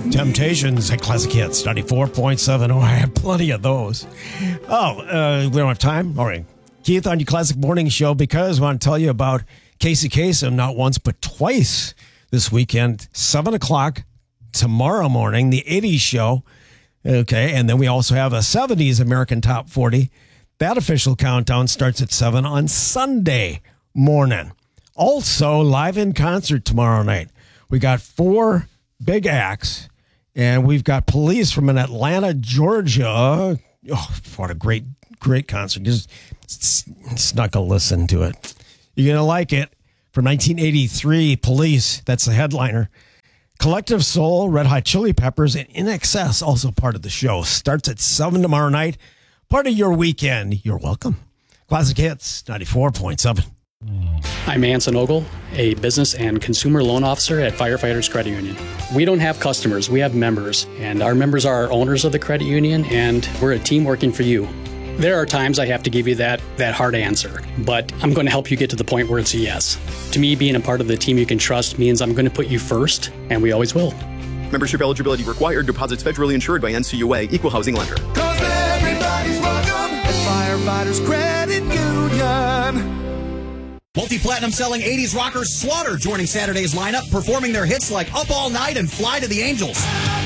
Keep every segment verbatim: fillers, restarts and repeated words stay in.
Temptations at Classic Hits, ninety-four point seven. Oh, I have plenty of those. Oh, uh, we don't have time? All right. Keith on your Classic Morning Show, because I want to tell you about Casey Kasem, not once but twice this weekend. seven o'clock tomorrow morning, the eighties show. Okay, and then we also have a seventies American Top forty. That official countdown starts at seven on Sunday morning. Also, live in concert tomorrow night. We got four big acts, and we've got Police from in Atlanta, Georgia. Oh, what a great, great concert. Just snuck a listen to it. You're going to like it. From nineteen eighty-three, Police, that's the headliner. Collective Soul, Red Hot Chili Peppers, and In Excess, also part of the show. Starts at seven tomorrow night. Part of your weekend. You're welcome. Classic Hits, ninety-four point seven. I'm Anson Ogle, a business and consumer loan officer at Firefighters Credit Union. We don't have customers, we have members, and our members are our owners of the credit union, and we're a team working for you. There are times I have to give you that, that hard answer, but I'm going to help you get to the point where it's a yes. To me, being a part of the team you can trust means I'm going to put you first, and we always will. Membership eligibility required. Deposits federally insured by N C U A. Equal housing lender. Cause everybody's welcome at Firefighters Credit Union. Multi-platinum selling eighties rockers Slaughter joining Saturday's lineup, performing their hits like Up All Night and Fly to the Angels.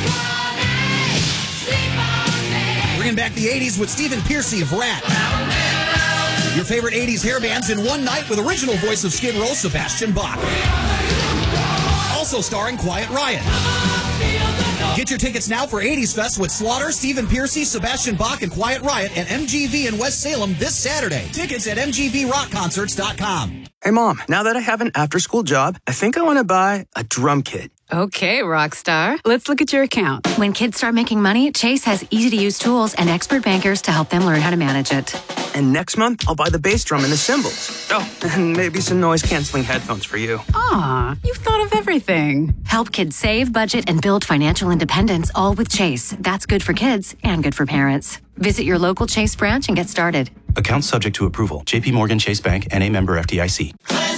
Bringing back the eighties with Stephen Pearcy of Rat. Your favorite eighties hair bands in one night with original voice of Skid Row, Sebastian Bach. Also starring Quiet Riot. Get your tickets now for eighties Fest with Slaughter, Stephen Pearcy, Sebastian Bach, and Quiet Riot at M G V in West Salem this Saturday. Tickets at m g v rock concerts dot com. Hey, Mom, now that I have an after-school job, I think I want to buy a drum kit. Okay, rock star. Let's look at your account. When kids start making money, Chase has easy-to-use tools and expert bankers to help them learn how to manage it. And next month, I'll buy the bass drum and the cymbals. Oh, and maybe some noise-canceling headphones for you. Aw, you've thought of everything. Help kids save, budget, and build financial independence, all with Chase. That's good for kids and good for parents. Visit your local Chase branch and get started. Account subject to approval. J P Morgan Chase Bank, N A member F D I C.